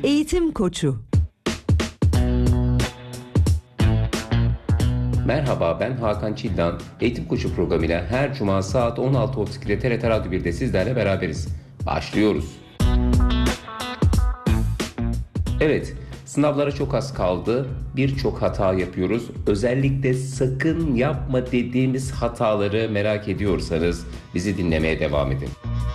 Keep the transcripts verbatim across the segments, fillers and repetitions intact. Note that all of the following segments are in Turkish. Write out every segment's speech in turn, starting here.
Eğitim Koçu. Merhaba, ben Hakan Çildan. Eğitim Koçu programıyla her cuma saat on altı otuz ikide T R T Radyo bir'de sizlerle beraberiz. Başlıyoruz. Evet, sınavlara çok az kaldı. Birçok hata yapıyoruz. Özellikle sakın yapma dediğimiz hataları merak ediyorsanız bizi dinlemeye devam edin.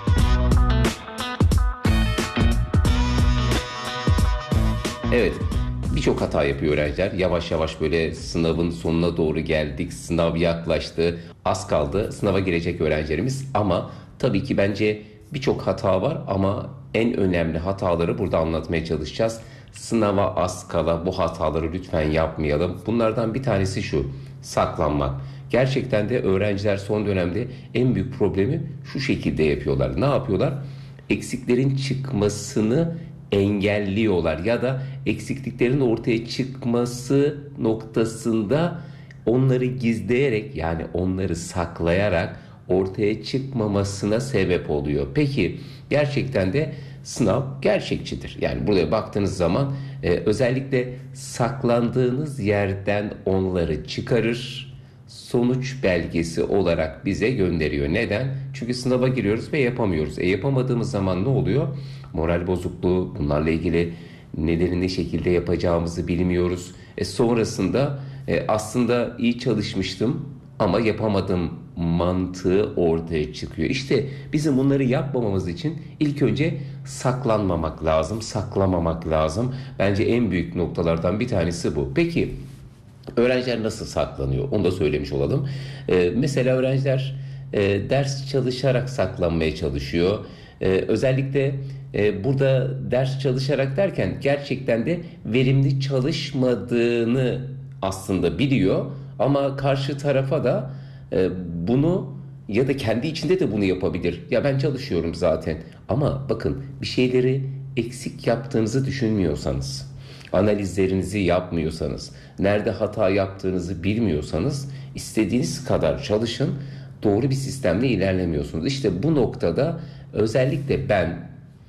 Evet, birçok hata yapıyor öğrenciler. Yavaş yavaş böyle sınavın sonuna doğru geldik. Sınav yaklaştı. Az kaldı sınava girecek öğrencilerimiz. Ama tabii ki bence birçok hata var ama en önemli hataları burada anlatmaya çalışacağız. Sınava az kala bu hataları lütfen yapmayalım. Bunlardan bir tanesi şu: saklanmak. Gerçekten de öğrenciler son dönemde en büyük problemi şu şekilde yapıyorlar. Ne yapıyorlar? Eksiklerin çıkmasını engelliyorlar ya da eksikliklerin ortaya çıkması noktasında onları gizleyerek, yani onları saklayarak ortaya çıkmamasına sebep oluyor. Peki gerçekten de sınav gerçekçidir. Yani buraya baktığınız zaman e, özellikle saklandığınız yerden onları çıkarır, sonuç belgesi olarak bize gönderiyor. Neden? Çünkü sınava giriyoruz ve yapamıyoruz. E yapamadığımız zaman ne oluyor? Moral bozukluğu, bunlarla ilgili neleri ne şekilde yapacağımızı bilmiyoruz. E sonrasında e, aslında iyi çalışmıştım ama yapamadım mantığı ortaya çıkıyor. İşte bizim bunları yapmamamız için ilk önce saklanmamak lazım, saklamamak lazım. Bence en büyük noktalardan bir tanesi bu. Peki öğrenciler nasıl saklanıyor? Onu da söylemiş olalım. Ee, mesela öğrenciler e, ders çalışarak saklanmaya çalışıyor. Ee, özellikle e, burada ders çalışarak derken gerçekten de verimli çalışmadığını aslında biliyor. Ama karşı tarafa da e, bunu ya da kendi içinde de bunu yapabilir. Ya ben çalışıyorum zaten. Ama bakın, bir şeyleri eksik yaptığınızı düşünmüyorsanız, analizlerinizi yapmıyorsanız, nerede hata yaptığınızı bilmiyorsanız istediğiniz kadar çalışın, doğru bir sistemle ilerlemiyorsunuz. İşte bu noktada özellikle ben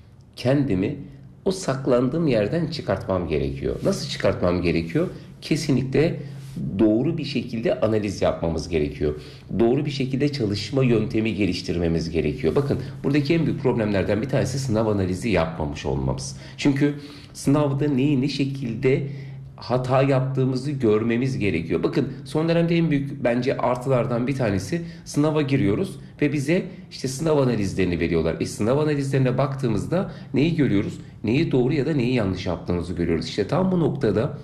kendimi o saklandığım yerden çıkartmam gerekiyor. Nasıl çıkartmam gerekiyor? Kesinlikle doğru bir şekilde analiz yapmamız gerekiyor. Doğru bir şekilde çalışma yöntemi geliştirmemiz gerekiyor. Bakın, buradaki en büyük problemlerden bir tanesi sınav analizi yapmamış olmamız. Çünkü sınavda neyi ne şekilde hata yaptığımızı görmemiz gerekiyor. Bakın, son dönemde en büyük bence artılardan bir tanesi, sınava giriyoruz ve bize işte sınav analizlerini veriyorlar. E sınav analizlerine baktığımızda neyi görüyoruz? Neyi doğru ya da neyi yanlış yaptığımızı görüyoruz. İşte tam bu noktada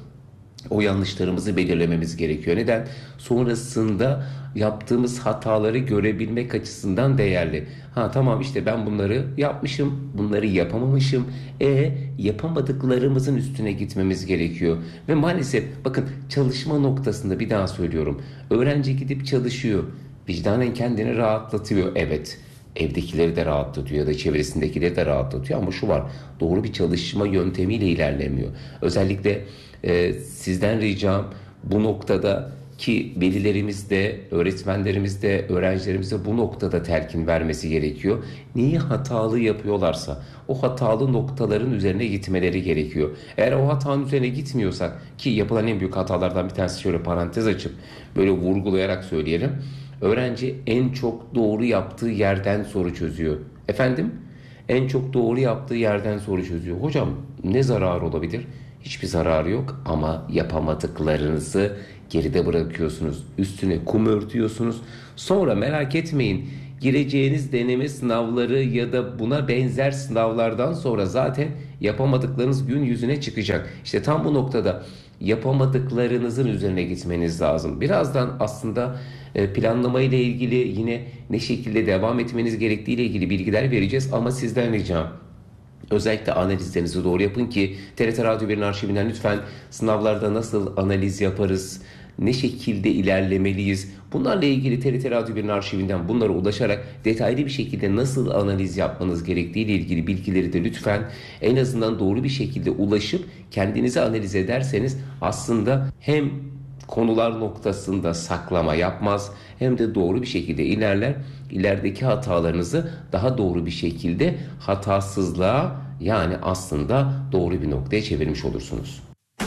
o yanlışlarımızı belirlememiz gerekiyor. Neden? Sonrasında yaptığımız hataları görebilmek açısından değerli. Ha tamam, işte ben bunları yapmışım, bunları yapamamışım. E yapamadıklarımızın üstüne gitmemiz gerekiyor. Ve maalesef bakın, çalışma noktasında bir daha söylüyorum. Öğrenci gidip çalışıyor. Vicdanen kendini rahatlatıyor. Evet. Evdekileri de rahatlatıyor ya da çevresindekileri de rahatlatıyor, ama şu var: doğru bir çalışma yöntemiyle ilerlemiyor. Özellikle e, sizden ricam bu noktada ki velilerimiz de, öğretmenlerimiz de, öğrencilerimiz de bu noktada telkin vermesi gerekiyor. Neyi hatalı yapıyorlarsa o hatalı noktaların üzerine gitmeleri gerekiyor. Eğer o hatanın üzerine gitmiyorsak, ki yapılan en büyük hatalardan bir tanesi, şöyle parantez açıp böyle vurgulayarak söyleyelim: öğrenci en çok doğru yaptığı yerden soru çözüyor. Efendim? En çok doğru yaptığı yerden soru çözüyor. Hocam ne zararı olabilir? Hiçbir zararı yok, ama yapamadıklarınızı geride bırakıyorsunuz. Üstüne kum örtüyorsunuz. Sonra merak etmeyin, gireceğiniz deneme sınavları ya da buna benzer sınavlardan sonra zaten yapamadıklarınız gün yüzüne çıkacak. İşte tam bu noktada yapamadıklarınızın üzerine gitmeniz lazım. Birazdan aslında planlama ile ilgili yine ne şekilde devam etmeniz gerektiği ile ilgili bilgiler vereceğiz, ama sizden ricam, özellikle analizlerinizi doğru yapın ki T R T Radyo bir'in arşivinden lütfen sınavlarda nasıl analiz yaparız, ne şekilde ilerlemeliyiz, bunlarla ilgili T R T Radyo bir'in arşivinden bunlara ulaşarak detaylı bir şekilde nasıl analiz yapmanız gerektiği ile ilgili bilgileri de lütfen en azından doğru bir şekilde ulaşıp kendinizi analiz ederseniz aslında hem konular noktasında saklama yapmaz, hem de doğru bir şekilde ilerler. İlerideki hatalarınızı daha doğru bir şekilde hatasızlığa Yani aslında doğru bir noktaya çevirmiş olursunuz.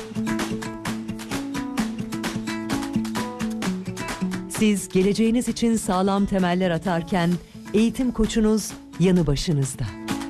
Siz geleceğiniz için sağlam temeller atarken eğitim koçunuz yanı başınızda.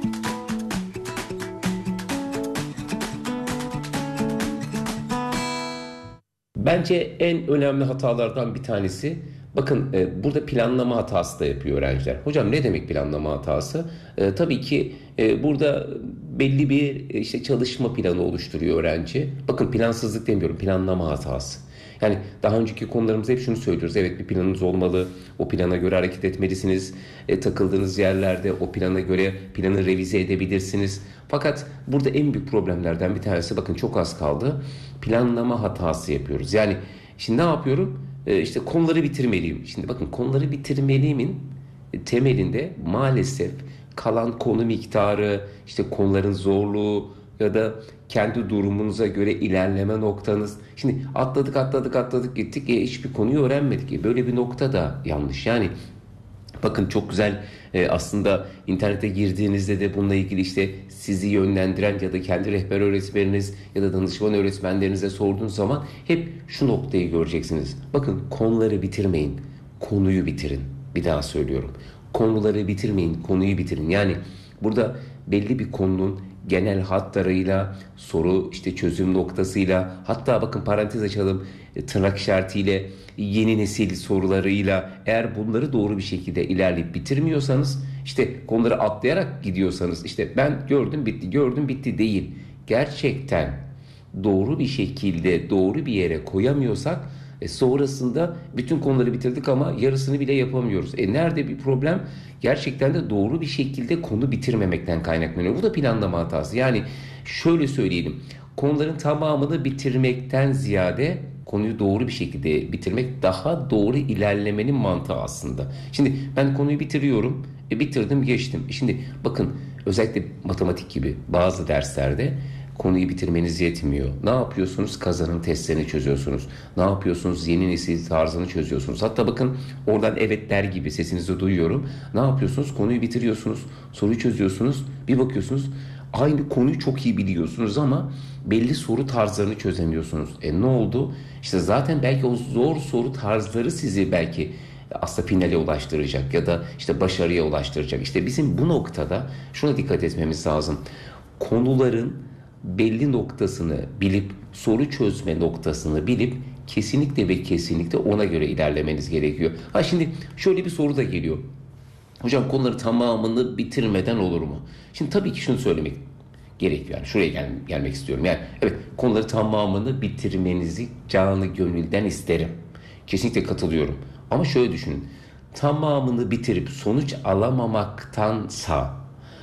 Bence en önemli hatalardan bir tanesi, bakın e, burada planlama hatası da yapıyor öğrenciler. Hocam ne demek planlama hatası? E, tabii ki e, burada belli bir e, işte çalışma planı oluşturuyor öğrenci. Bakın plansızlık demiyorum, planlama hatası. Yani daha önceki konularımızda hep şunu söylüyoruz. Evet, bir planınız olmalı. O plana göre hareket etmelisiniz. E, takıldığınız yerlerde o plana göre planı revize edebilirsiniz. Fakat burada en büyük problemlerden bir tanesi, bakın çok az kaldı. Planlama hatası yapıyoruz. Yani şimdi ne yapıyorum? E, işte konuları bitirmeliyim. Şimdi bakın, konuları bitirmeliyimin temelinde maalesef kalan konu miktarı, işte konuların zorluğu ya da kendi durumunuza göre ilerleme noktanız. Şimdi atladık atladık atladık gittik, e, hiçbir konuyu öğrenmedik. E, böyle bir nokta da yanlış. Yani bakın çok güzel, e, aslında internete girdiğinizde de bununla ilgili işte sizi yönlendiren ya da kendi rehber öğretmeniniz ya da danışman öğretmenlerinize sorduğunuz zaman hep şu noktayı göreceksiniz. Bakın, konuları bitirmeyin, konuyu bitirin. Bir daha söylüyorum. Konuları bitirmeyin, konuyu bitirin. Yani burada belli bir konunun genel hatlarıyla, soru işte çözüm noktasıyla, hatta bakın parantez açalım, e, tırnak işaretiyle yeni nesil sorularıyla, eğer bunları doğru bir şekilde ilerleyip bitirmiyorsanız, işte konuları atlayarak gidiyorsanız, işte ben gördüm bitti gördüm bitti değil. Gerçekten doğru bir şekilde doğru bir yere koyamıyorsak, e sonrasında bütün konuları bitirdik ama yarısını bile yapamıyoruz. E nerede bir problem? Gerçekten de doğru bir şekilde konu bitirmemekten kaynaklanıyor. Bu da planlama hatası. Yani şöyle söyleyelim. Konuların tamamını bitirmekten ziyade konuyu doğru bir şekilde bitirmek daha doğru ilerlemenin mantığı aslında. Şimdi ben konuyu bitiriyorum. E bitirdim geçtim. Şimdi bakın, özellikle matematik gibi bazı derslerde konuyu bitirmeniz yetmiyor. Ne yapıyorsunuz? Kazanım testlerini çözüyorsunuz. Ne yapıyorsunuz? Yeni nesil tarzını çözüyorsunuz. Hatta bakın, oradan evet der gibi sesinizi duyuyorum. Ne yapıyorsunuz? Konuyu bitiriyorsunuz. Soruyu çözüyorsunuz. Bir bakıyorsunuz, aynı konuyu çok iyi biliyorsunuz ama belli soru tarzlarını çözemiyorsunuz. E ne oldu? İşte zaten belki o zor soru tarzları sizi belki aslında finale ulaştıracak ya da işte başarıya ulaştıracak. İşte bizim bu noktada şuna dikkat etmemiz lazım. Konuların belli noktasını bilip, soru çözme noktasını bilip kesinlikle ve kesinlikle ona göre ilerlemeniz gerekiyor. Ha şimdi şöyle bir soru da geliyor. Hocam konuları tamamını bitirmeden olur mu? Şimdi tabii ki şunu söylemek gerekiyor. Yani şuraya gel, gelmek istiyorum. Yani evet, konuları tamamını bitirmenizi canı gönülden isterim. Kesinlikle katılıyorum. Ama şöyle düşünün. Tamamını bitirip sonuç alamamaktansa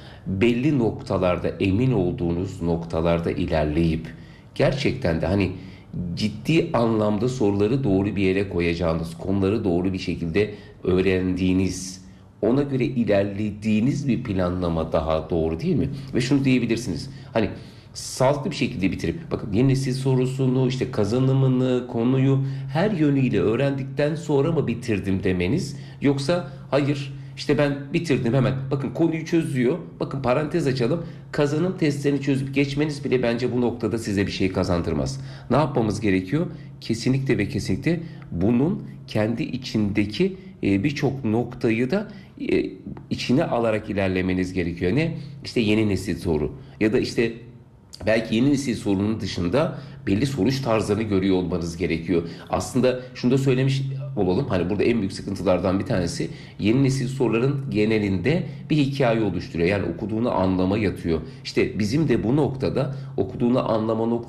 belli noktalarda, emin olduğunuz noktalarda ilerleyip gerçekten de hani ciddi anlamda soruları doğru bir yere koyacağınız, konuları doğru bir şekilde öğrendiğiniz, ona göre ilerlediğiniz bir planlama daha doğru değil mi? Ve şunu diyebilirsiniz. Hani sağlıklı bir şekilde bitirip, bakın yeni nesil sorusunu, işte kazanımını, konuyu her yönüyle öğrendikten sonra mı bitirdim demeniz, yoksa hayır işte ben bitirdim hemen, bakın konuyu çözüyor, bakın parantez açalım, kazanım testlerini çözüp geçmeniz bile bence bu noktada size bir şey kazandırmaz. Ne yapmamız gerekiyor? Kesinlikle ve kesinlikle bunun kendi içindeki e, birçok noktayı da e, içine alarak ilerlemeniz gerekiyor. Ne? İşte yeni nesil soru ya da işte belki yeni nesil sorunun dışında belli sonuç tarzlarını görüyor olmanız gerekiyor. Aslında şunu da söylemiş olalım. Hani burada en büyük sıkıntılardan bir tanesi, yeni nesil soruların genelinde bir hikaye oluşturuyor. Yani okuduğunu anlama yatıyor. İşte bizim de bu noktada okuduğunu anlama noktası